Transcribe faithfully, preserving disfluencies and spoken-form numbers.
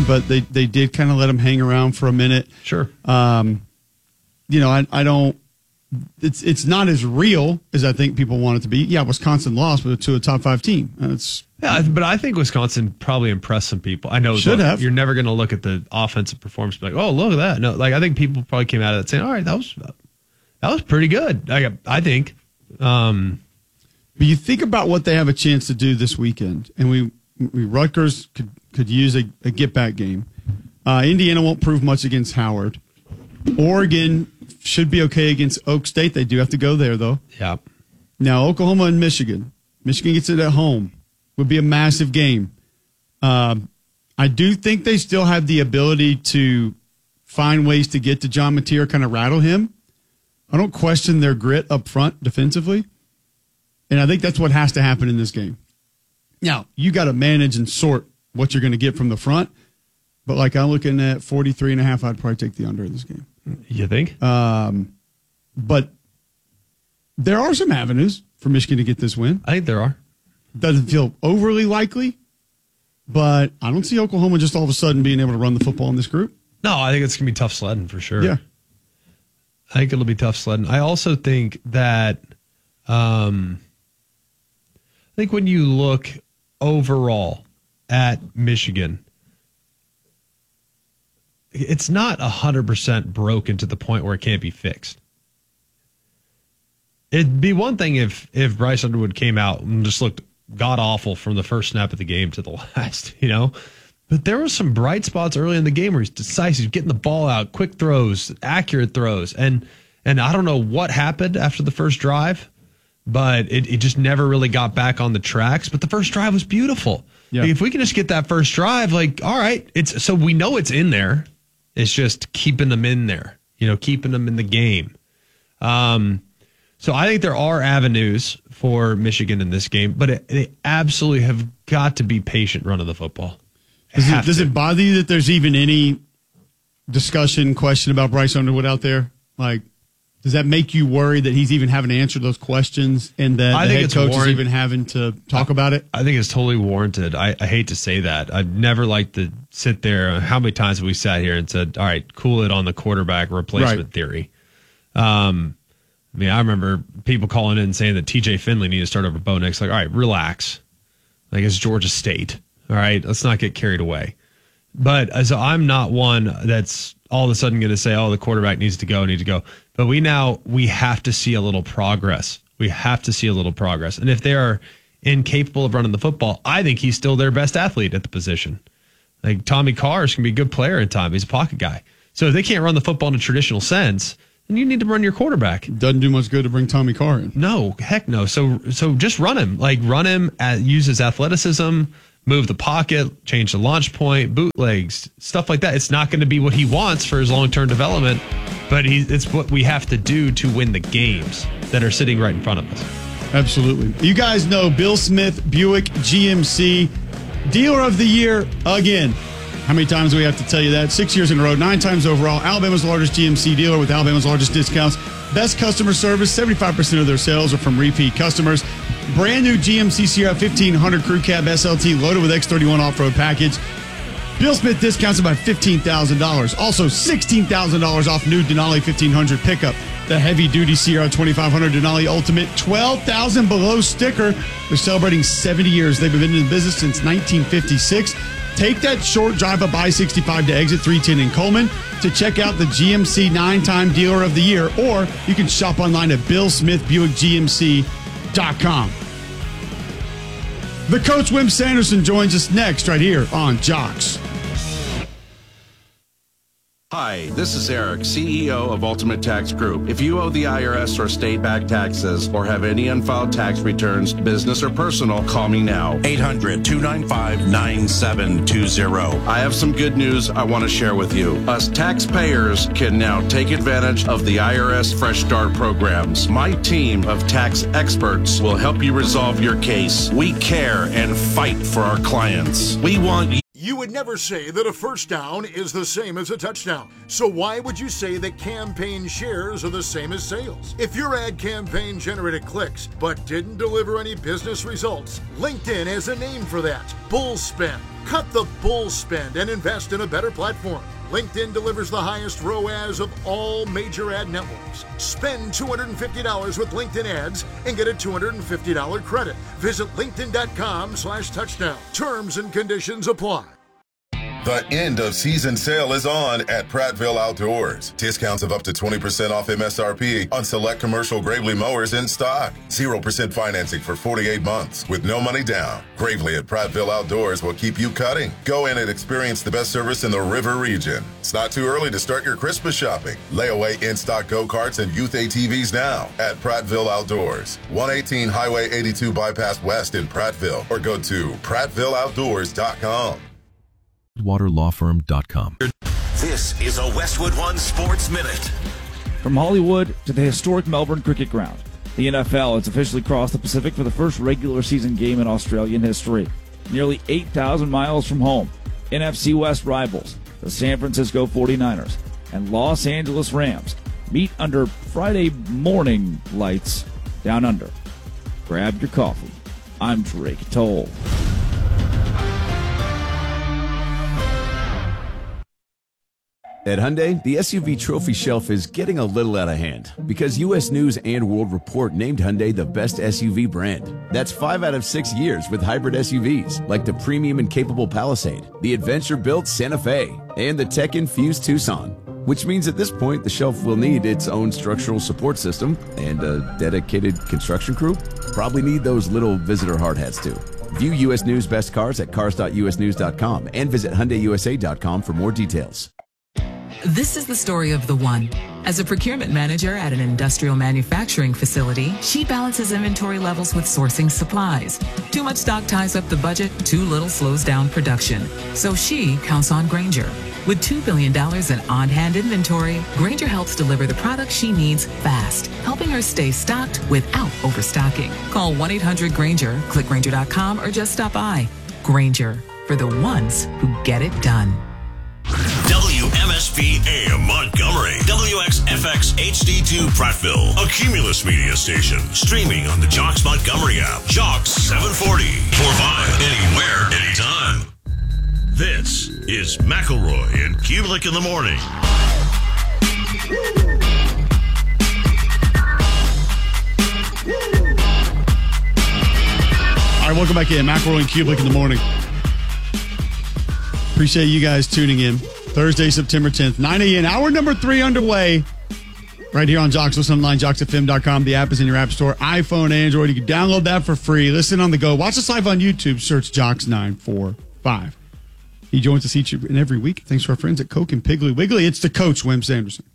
but they, they did kind of let them hang around for a minute. Sure. Um, you know, I, I don't. It's it's not as real as I think people want it to be. Yeah, Wisconsin lost, but to a top five team. That's yeah, but I think Wisconsin probably impressed some people. I know should look, have. You're never going to look at the offensive performance and be like, oh, look at that. No, like I think people probably came out of that saying, all right, that was that was pretty good. I I think. Um, but you think about what they have a chance to do this weekend, and we, we Rutgers could could use a, a get back game. Uh, Indiana won't prove much against Howard. Oregon should be okay against Oak State. They do have to go there, though. Yeah. Now, Oklahoma and Michigan. Michigan gets it at home. Would be a massive game. Um, I do think they still have the ability to find ways to get to John Mateer, kind of rattle him. I don't question their grit up front defensively. And I think that's what has to happen in this game. Now, you got to manage and sort what you're going to get from the front. But like I'm looking at forty-three and a half, I'd probably take the under in this game. You think? Um, but there are some avenues for Michigan to get this win. I think there are. Doesn't feel overly likely, but I don't see Oklahoma just all of a sudden being able to run the football in this group. No, I think it's going to be tough sledding for sure. Yeah. I think it'll be tough sledding. I also think that, um, I think when you look overall at Michigan, it's not one hundred percent broken to the point where it can't be fixed. It'd be one thing if if Bryce Underwood came out and just looked god-awful from the first snap of the game to the last, you know? But there were some bright spots early in the game where he's decisive, getting the ball out, quick throws, accurate throws. And and I don't know what happened after the first drive, but it, it just never really got back on the tracks. But the first drive was beautiful. Yeah. Like if we can just get that first drive, like, all right, it's so we know it's in there. It's just keeping them in there, you know, keeping them in the game. Um, so I think there are avenues for Michigan in this game, but it, they absolutely have got to be patient running the football. Does it, does it bother you that there's even any discussion, question about Bryce Underwood out there? Like, does that make you worry that he's even having to answer those questions and that I the think head it's coach warrant- is even having to talk I, about it? I think it's totally warranted. I, I hate to say that. I'd never like to sit there. How many times have we sat here and said, all right, cool it on the quarterback replacement Right. theory? Um, I mean, I remember people calling in and saying that T J Finley needed to start over Bo Nix. Like, all right, relax. Like, it's Georgia State. All right, let's not get carried away. But as I'm not one that's all of a sudden going to say, oh, the quarterback needs to go, needs to go. But we now, we have to see a little progress. We have to see a little progress. And if they are incapable of running the football, I think he's still their best athlete at the position. Like Tommy Carr is going to be a good player in time. He's a pocket guy. So if they can't run the football in a traditional sense, then you need to run your quarterback. Doesn't do much good to bring Tommy Carr in. No, heck no. So so just run him. Like run him, at, use his athleticism, move the pocket, change the launch point, bootlegs, stuff like that. It's not going to be what he wants for his long-term development, but he, it's what we have to do to win the games that are sitting right in front of us. Absolutely. You guys know Bill Smith, Buick G M C, Dealer of the Year again. How many times do we have to tell you that? Six years in a row, nine times overall. Alabama's largest G M C dealer with Alabama's largest discounts. Best customer service. seventy-five percent of their sales are from repeat customers. Brand new G M C Sierra fifteen hundred Crew Cab S L T loaded with X thirty-one off-road package. Bill Smith discounts about fifteen thousand dollars. Also sixteen thousand dollars off new Denali fifteen hundred pickup. The heavy-duty Sierra twenty-five hundred Denali Ultimate, twelve thousand dollars below sticker. They're celebrating seventy years. They've been in the business since nineteen fifty-six. Take that short drive up I sixty-five to exit three ten in Coleman to check out the G M C nine-time Dealer of the Year, or you can shop online at bill smith buick g m c dot com. The coach, Wim Sanderson, joins us next right here on Jocks. Hi, this is Eric, C E O of Ultimate Tax Group. If you owe the I R S or state-backed taxes or have any unfiled tax returns, business or personal, call me now. eight hundred, two nine five, nine seven two zero. I have some good news I want to share with you. Us taxpayers can now take advantage of the I R S Fresh Start programs. My team of tax experts will help you resolve your case. We care and fight for our clients. We want you. You would never say that a first down is the same as a touchdown. So why would you say that campaign shares are the same as sales? If your ad campaign generated clicks but didn't deliver any business results, LinkedIn has a name for that: bull spend. Cut the bull spend and invest in a better platform. LinkedIn delivers the highest R O A S of all major ad networks. Spend two hundred fifty dollars with LinkedIn ads and get a two hundred fifty dollars credit. Visit linkedin.com slash touchdown. Terms and conditions apply. The end of season sale is on at Prattville Outdoors. Discounts of up to twenty percent off M S R P on select commercial Gravely mowers in stock. zero percent financing for forty-eight months with no money down. Gravely at Prattville Outdoors will keep you cutting. Go in and experience the best service in the river region. It's not too early to start your Christmas shopping. Layaway in-stock go-karts and youth A T Vs now at Prattville Outdoors. one eighteen Highway eighty-two Bypass West in Prattville, or go to prattville outdoors dot com. water law firm dot com. This is a Westwood One Sports Minute. From Hollywood to the historic Melbourne Cricket Ground, the N F L has officially crossed the Pacific for the first regular season game in Australian history. Nearly eight thousand miles from home, N F C West rivals, the San Francisco forty-niners and Los Angeles Rams, meet under Friday morning lights down under. Grab your coffee. I'm Drake Toll. At Hyundai, the S U V trophy shelf is getting a little out of hand because U S News and World Report named Hyundai the best S U V brand. That's five out of six years with hybrid S U Vs like the premium and capable Palisade, the adventure-built Santa Fe, and the tech-infused Tucson. Which means at this point, the shelf will need its own structural support system and a dedicated construction crew. Probably need those little visitor hard hats too. View U S News Best Cars at cars dot u s news dot com and visit hyundai u s a dot com for more details. This is the story of the one. As a procurement manager at an industrial manufacturing facility, she balances inventory levels with sourcing supplies. Too much stock ties up the budget, too little slows down production. So she counts on Grainger. With two billion dollars in on-hand inventory, Grainger helps deliver the products she needs fast, helping her stay stocked without overstocking. Call one eight hundred Grainger, click Grainger dot com, or just stop by. Grainger, for the ones who get it done. W M S P A M Montgomery, W X F X H D two Prattville, a Cumulus media station, streaming on the Jocks Montgomery app, Jocks seven forty, for five, anywhere, anytime. This is McElroy and Kubelik in the morning. All right, welcome back in. McElroy and Kubelik in the morning. Appreciate you guys tuning in. Thursday, September tenth, nine a.m. Hour number three underway. Right here on Jocks. Listen online, jocks f m dot com. The app is in your app store, iPhone, Android. You can download that for free. Listen on the go. Watch us live on YouTube. Search Jocks nine four five. He joins us each and every week. Thanks to our friends at Coke and Piggly Wiggly. It's the coach, Wim Sanderson.